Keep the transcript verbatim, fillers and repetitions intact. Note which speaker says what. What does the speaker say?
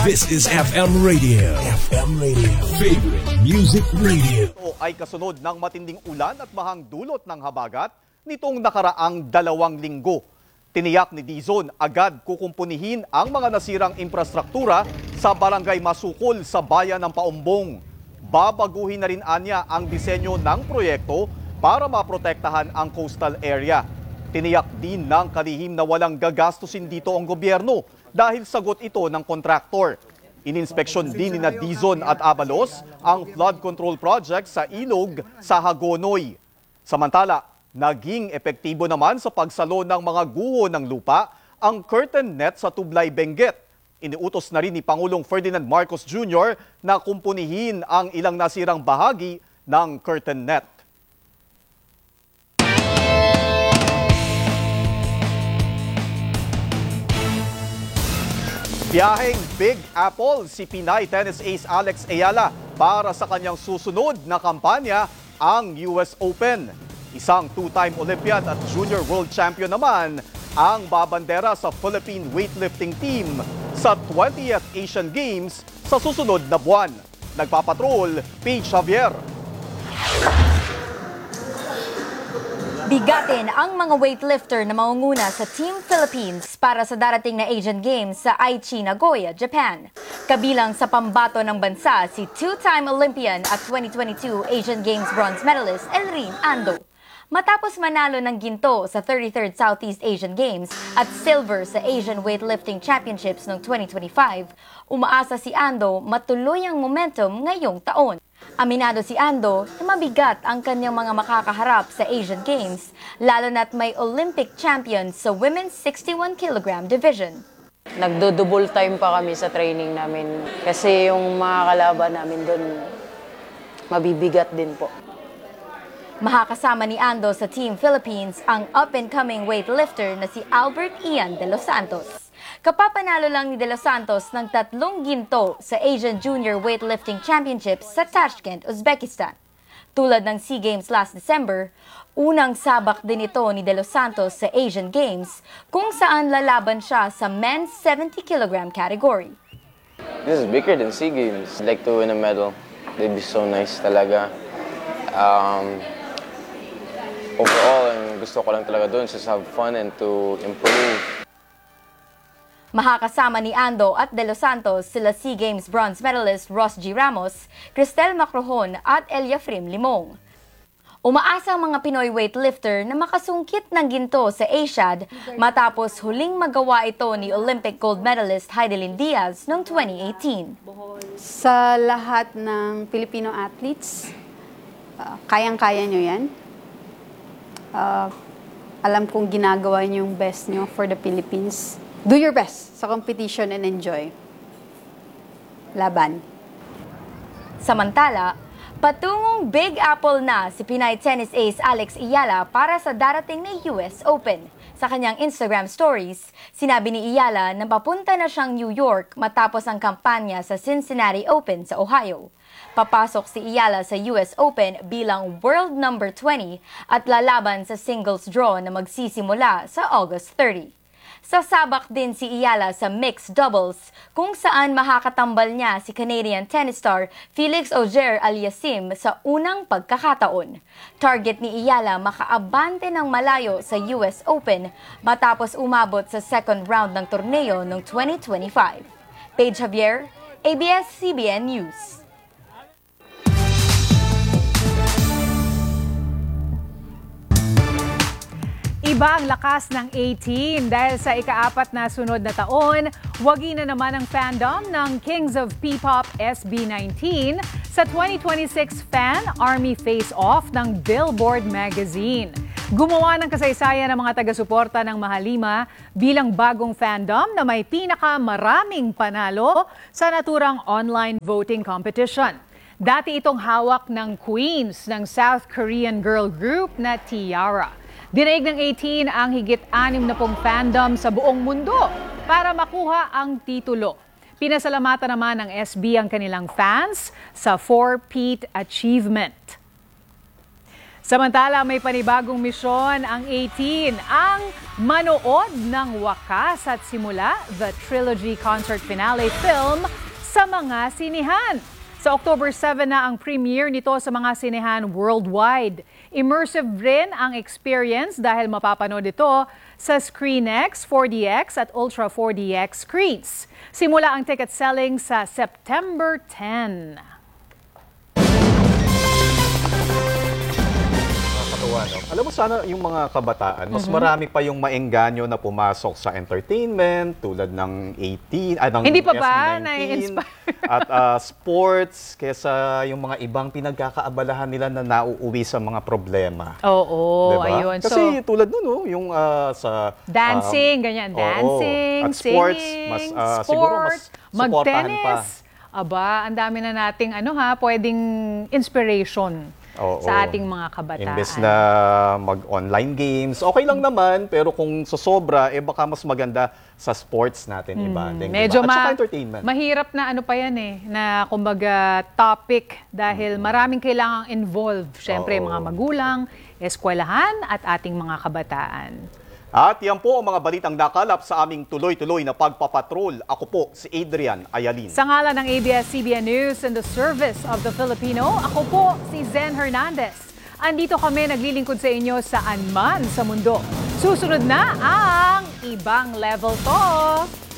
Speaker 1: This is F M Radio. F M Radio. Favorite Music Radio.
Speaker 2: Ito ay kasunod ng matinding ulan at bahang dulot ng habagat nitong nakaraang dalawang linggo. Tiniyak ni Dizon agad kukumpunihin ang mga nasirang infrastruktura sa barangay Masukol sa bayan ng Paumbong. Babaguhin na rin anya ang disenyo ng proyekto para maprotektahan ang coastal area. Tiniyak din ng kalihim na walang gagastusin dito ang gobyerno dahil sagot ito ng kontraktor. Ininspeksyon din ni Dizon at Abalos ang flood control project sa ilog sa Hagonoy. Samantala, naging epektibo naman sa pagsalo ng mga guho ng lupa ang curtain net sa Tublay, Benguet. Iniutos na rin ni Pangulong Ferdinand Marcos Junior na kumpunihin ang ilang nasirang bahagi ng curtain net. Biyaheng Big Apple si Pinay tennis ace Alex Ayala para sa kanyang susunod na kampanya ang U S Open. Isang two-time Olympian at Junior World Champion naman ang babandera sa Philippine weightlifting team sa twentieth Asian Games sa susunod na buwan. Nagpapatrol, Paige Javier.
Speaker 3: Bigatin ang mga weightlifter na mangunguna sa Team Philippines para sa darating na Asian Games sa Aichi, Nagoya, Japan. Kabilang sa pambato ng bansa si two-time Olympian at twenty twenty-two Asian Games bronze medalist Elrin Ando. Matapos manalo ng ginto sa thirty-third Southeast Asian Games at silver sa Asian Weightlifting Championships noong twenty twenty-five, umaasa si Ando matuloy ang momentum ngayong taon. Aminado si Ando na mabigat ang kanyang mga makakaharap sa Asian Games, lalo na't may Olympic champion sa women's sixty-one kilogram division.
Speaker 4: Nagdo-double time pa kami sa training namin kasi yung mga kalaban namin doon mabibigat din po.
Speaker 3: Makakasama ni Ando sa Team Philippines ang up-and-coming weightlifter na si Albert Ian de los Santos. Kapapanalo lang ni De Los Santos ng tatlong ginto sa Asian Junior Weightlifting Championships sa Tashkent, Uzbekistan. Tulad ng SEA Games last December, unang sabak din ito ni De Los Santos sa Asian Games kung saan lalaban siya sa men's seventy kilogram category.
Speaker 5: This is bigger than SEA Games. I'd like to win a medal. They'd be so nice talaga. Um, overall, gusto ko lang talaga doon just have fun and to improve.
Speaker 3: Makakasama ni Ando at De Los Santos sila SEA Games bronze medalist Ross G. Ramos, Cristel Macrohon at Eliafrim Limong. Umaasa ang mga Pinoy weightlifter na makasungkit ng ginto sa Asiad matapos huling magawa ito ni Olympic gold medalist Heidelin Diaz noong twenty eighteen.
Speaker 6: Sa lahat ng Filipino athletes, uh, kayang-kaya nyo yan. Uh, alam kong ginagawa nyo yung best nyo for the Philippines. Do your best sa competition and enjoy. Laban.
Speaker 3: Samantala, patungong Big Apple na si Pinay tennis ace Alex Ayala para sa darating na U S Open. Sa kanyang Instagram stories, sinabi ni Ayala na papunta na siyang New York matapos ang kampanya sa Cincinnati Open sa Ohio. Papasok si Ayala sa U S Open bilang world number twenty at lalaban sa singles draw na magsisimula sa August thirtieth. Sasabak din si Ayala sa mixed doubles kung saan makakatambal niya si Canadian tennis star Felix Auger-Aliassime sa unang pagkakataon. Target ni Ayala makaabante ng malayo sa U S Open matapos umabot sa second round ng torneo noong twenty twenty-five. Paige Javier, A B S C B N News.
Speaker 7: Iba ang lakas ng eighteen dahil sa ikaapat na sunod na taon, wagi na naman ang fandom ng Kings of P-Pop S B nineteen sa twenty twenty-six Fan Army Face-Off ng Billboard Magazine. Gumawa ng kasaysayan ng mga taga-suporta ng Mahalima bilang bagong fandom na may pinakamaraming panalo sa naturang online voting competition. Dati itong hawak ng Queens ng South Korean girl group na T-ara. Dinaig ng eighteen ang higit anim na pong fandom sa buong mundo para makuha ang titulo. Pinasalamatan naman ng S B ang kanilang fans sa four-peat achievement. Samantala, may panibagong misyon ang eighteen, ang manood ng wakas at simula the trilogy concert finale film sa mga sinihan. Sa October seven na ang premiere nito sa mga sinihan worldwide. Immersive rin ang experience dahil mapapanood ito sa ScreenX, four D X at Ultra four D X screens. Simula ang ticket selling sa September tenth.
Speaker 2: No? Alam mo, sana yung mga kabataan, mas marami pa yung maengganyo na pumasok sa entertainment tulad ng eighteen, ah, ng
Speaker 7: Hindi pa
Speaker 2: S B
Speaker 7: ba
Speaker 2: nineteen,
Speaker 7: nai-inspire?
Speaker 2: at ah, sports kesa yung mga ibang pinagkakaabalahan nila na nauuwi sa mga problema.
Speaker 7: Oo,
Speaker 2: Diba?
Speaker 7: ayun.
Speaker 2: Kasi
Speaker 7: So,
Speaker 2: tulad nun, no, yung ah, sa
Speaker 7: dancing,
Speaker 2: um,
Speaker 7: ganyan.
Speaker 2: oo.
Speaker 7: Dancing,
Speaker 2: At sports,
Speaker 7: singing,
Speaker 2: mas, ah,
Speaker 7: sport,
Speaker 2: siguro mas suportahan pa.
Speaker 7: mag-tennis. Aba, ang dami na nating ano ha, pwedeng inspiration
Speaker 2: Oo.
Speaker 7: sa ating mga kabataan.
Speaker 2: Imbes na mag-online games, okay lang naman, pero kung sosobra, eh baka mas maganda sa sports natin i-banding.
Speaker 7: Hmm, Medyo
Speaker 2: diba? At saka
Speaker 7: ma-
Speaker 2: entertainment.
Speaker 7: mahirap na ano pa yan eh, na kumbaga topic dahil maraming kailangang involved. Siyempre,
Speaker 2: Oo.
Speaker 7: mga magulang, eskwelahan at ating mga kabataan.
Speaker 2: At yan po ang mga balitang nakalap sa aming tuloy-tuloy na pagpapatrol. Ako po si Adrian Ayalin.
Speaker 7: Sa ngalan ng A B S C B N News and the Service of the Filipino, ako po si Zen Hernandez. Andito kami naglilingkod sa inyo saan man sa mundo. Susunod na ang Ibang Level Talk!